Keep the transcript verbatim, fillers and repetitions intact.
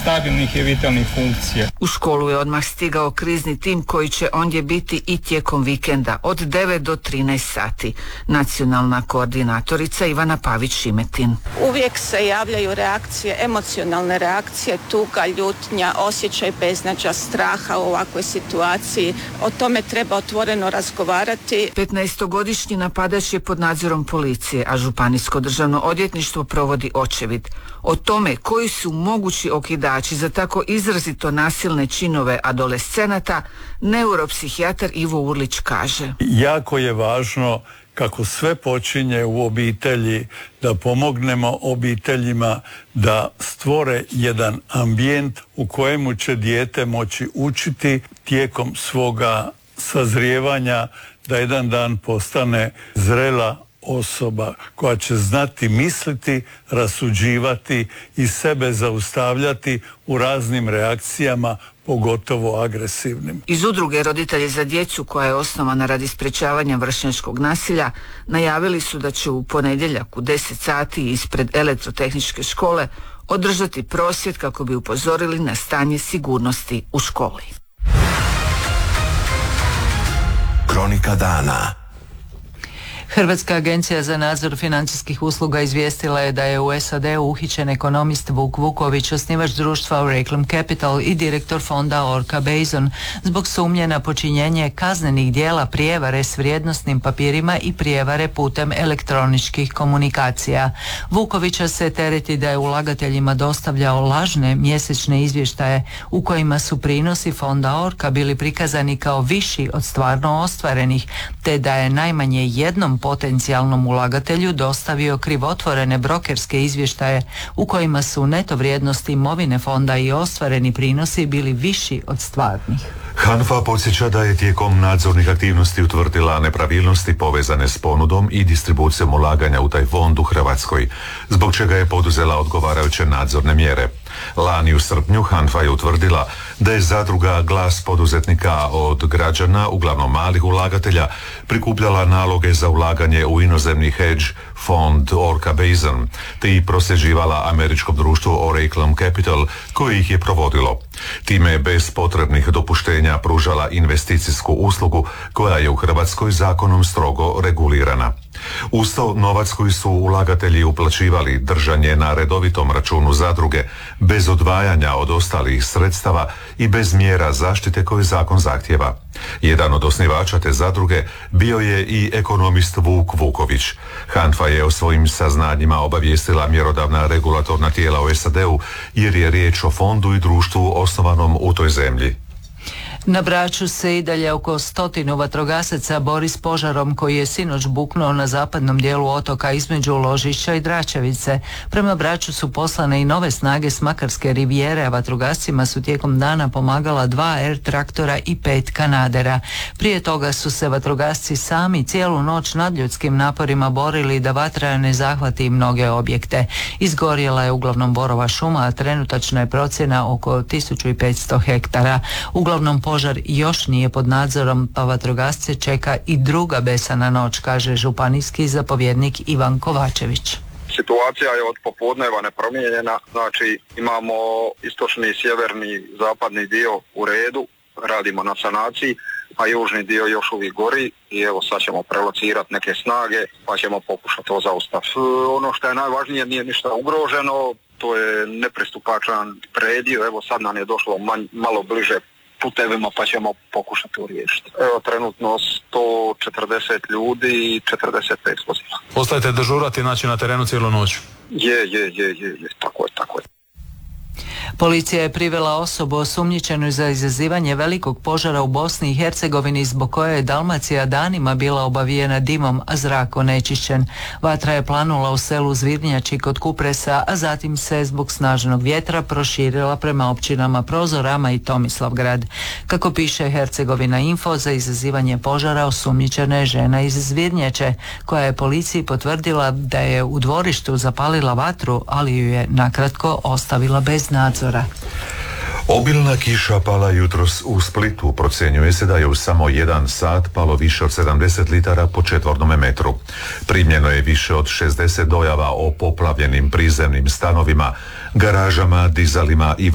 stabilnih i vitalnih funkcija. U školu je odmah stigao krizni tim koji će ondje biti i tijekom vikenda od devet do trinaest sati. Nacionalna koordinatorica Ivana Pavić-Šimetin. Uvijek se javljaju reakcije, emocionalne reakcije, tuga, ljutnja, osjećaj beznađa, straha u ovakvoj situaciji. O tome treba otvoreno razgovarati. petnaestogodišnji napadač je pod nadzorom policije, a Županijsko državno odvjetništvo provodi očevid. O tome koji su mogući okidači za tako izrazito nasilne činove adolescenata, neuropsihijatar Ivo Urlić kaže. Jako je važno kako sve počinje u obitelji, da pomognemo obiteljima da stvore jedan ambijent u kojemu će dijete moći učiti tijekom svoga sazrijevanja, da jedan dan postane zrela osoba koja će znati misliti, rasuđivati i sebe zaustavljati u raznim reakcijama, pogotovo agresivnim. Iz udruge Roditelji za djecu, koja je osnovana radi sprečavanja vršnjačkog nasilja, najavili su da će u ponedjeljak u deset sati ispred Elektrotehničke škole održati prosvjed kako bi upozorili na stanje sigurnosti u školi. Kronika dana. Hrvatska agencija za nadzor financijskih usluga izvijestila je da je u S A D-u uhićen ekonomist Vuk Vuković, osnivač društva Oracle Capital i direktor fonda Orca Basin, zbog sumnje na počinjenje kaznenih dijela prijevare s vrijednosnim papirima i prijevare putem elektroničkih komunikacija. Vukovića se tereti da je ulagateljima dostavljao lažne mjesečne izvještaje u kojima su prinosi fonda Orca bili prikazani kao viši od stvarno ostvarenih, te da je najmanje jednom potencijalnom ulagatelju dostavio krivotvorene brokerske izvještaje u kojima su neto vrijednosti imovine fonda i ostvareni prinosi bili viši od stvarnih. HANFA podsjeća da je tijekom nadzornih aktivnosti utvrdila nepravilnosti povezane s ponudom i distribucijom ulaganja u taj fond u Hrvatskoj, zbog čega je poduzela odgovarajuće nadzorne mjere. Lani u srpnju HANFA je utvrdila da je zadruga Glas poduzetnika od građana, uglavnom malih ulagatelja, prikupljala naloge za ulaganje u inozemni hedge fond Orca Basin, te i prosljeđivala američkom društvu Oracle Capital koji ih je provodilo. Time je bez potrebnih dopuštenja pružala investicijsku uslugu koja je u Hrvatskoj zakonom strogo regulirana. Uz to novac koji su ulagatelji uplaćivali držanje na redovitom računu zadruge, bez odvajanja od ostalih sredstava i bez mjera zaštite koje zakon zahtjeva. Jedan od osnivača te zadruge bio je i ekonomist Vuk Vuković. HANFA je o svojim saznanjima obavijestila mjerodavna regulatorna tijela u S A D-u jer je riječ o fondu i društvu osnovanom u toj zemlji. Na Braču se i dalje oko stotinu vatrogasaca bori s požarom koji je sinoć buknuo na zapadnom dijelu otoka između Ložišća i Dračevice. Prema Braču su poslane i nove snage s Makarske rivijere, a vatrogascima su tijekom dana pomagala dva er traktora i pet kanadera. Prije toga su se vatrogasci sami cijelu noć nadljudskim naporima borili da vatra ne zahvati mnoge objekte. Izgorjela je uglavnom borova šuma, a trenutačna je procjena oko tisuću petsto hektara. Uglavnom požar još nije pod nadzorom, pa vatrogasce čeka i druga besana noć, kaže županijski zapovjednik Ivan Kovačević. Situacija je od popodneva nepromijenjena, znači imamo istočni, sjeverni, zapadni dio u redu, radimo na sanaciji, a južni dio još uvijek gori i evo sad ćemo prelocirati neke snage pa ćemo pokušati to zaustaviti. Ono što je najvažnije, nije ništa ugroženo, to je nepristupačan predio, evo sad nam je došlo manj, malo bliže putevima pa ćemo pokušati to riješiti. Evo trenutno sto četrdeset ljudi i četrdeset pet vozila. Ostajete dežurati, znači na terenu cijelu noć? Je, je, je, je, je, tako je, tako je. Policija je privela osobu osumnjičenu za izazivanje velikog požara u Bosni i Hercegovini, zbog koje je Dalmacija danima bila obavijena dimom, a zrak onečišćen. Vatra je planula u selu Zvirnjači kod Kupresa, a zatim se zbog snažnog vjetra proširila prema općinama Prozorama i Tomislavgrad. Kako piše Hercegovina Info, za izazivanje požara osumnjičena je žena iz Zvirnjače, koja je policiji potvrdila da je u dvorištu zapalila vatru, ali ju je nakratko ostavila bez nadzora. Obilna kiša pala jutros u Splitu. Procjenjuje se da je u samo jedan sat palo više od sedamdeset litara po četvornom metru. Primljeno je više od šezdeset dojava o poplavljenim prizemnim stanovima, garažama, dizalima i